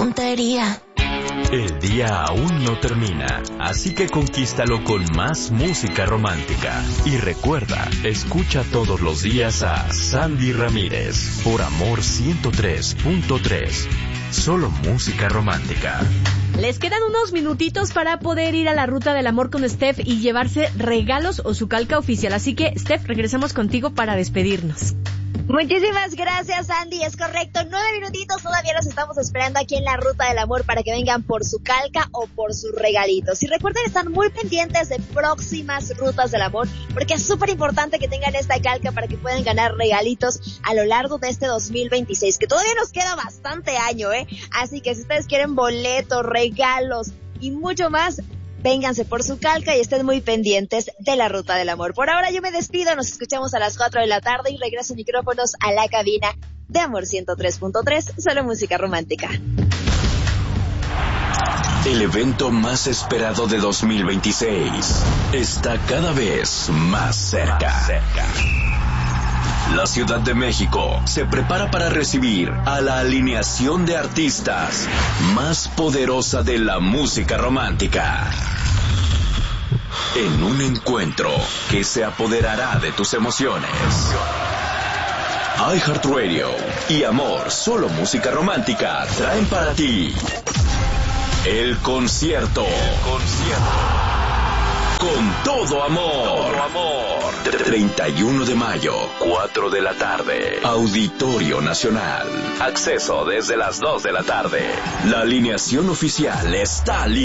tontería. El día aún no termina, así que conquístalo con más música romántica. Y recuerda, escucha todos los días a Sandy Ramírez por Amor 103.3. Solo música romántica. Les quedan unos minutitos para poder ir a la ruta del amor con Steph y llevarse regalos o su calca oficial. Así que, Steph, regresamos contigo para despedirnos. Muchísimas gracias, Andy. Es correcto, 9 minutitos, todavía los estamos esperando aquí en la Ruta del Amor para que vengan por su calca o por sus regalitos. Y recuerden estar muy pendientes de próximas Rutas del Amor, porque es súper importante que tengan esta calca para que puedan ganar regalitos a lo largo de este 2026, que todavía nos queda bastante año, Así que si ustedes quieren boletos, regalos y mucho más, vénganse por su calca y estén muy pendientes de la Ruta del Amor. Por ahora yo me despido, nos escuchamos a las 4 de la tarde y regreso micrófonos a la cabina de Amor 103.3, solo música romántica. El evento más esperado de 2026 está cada vez más cerca. La Ciudad de México se prepara para recibir a la alineación de artistas más poderosa de la música romántica. En un encuentro que se apoderará de tus emociones. iHeartRadio y Amor, solo música romántica, traen para ti el concierto. Con todo amor. 31 de mayo, 4 de la tarde. Auditorio Nacional. Acceso desde las 2 de la tarde. La alineación oficial está lista.